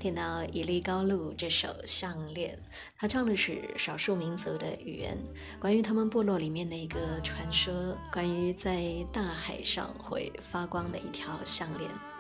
听到《一粒高露》这首《项链》，它唱的是少数民族的语言，关于他们部落里面的一个传说，关于在大海上会发光的一条项链。